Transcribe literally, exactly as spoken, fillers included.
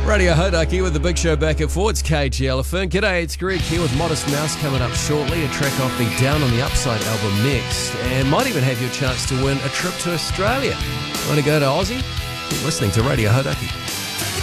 Radio Hodaki with the big show back at four. It's K G Elephant. G'day, it's Greg here with Modest Mouse coming up shortly. A track off the Down on the Upside album next. And might even have your chance to win a trip to Australia. Want to go to Aussie? Keep listening to Radio Hodaki.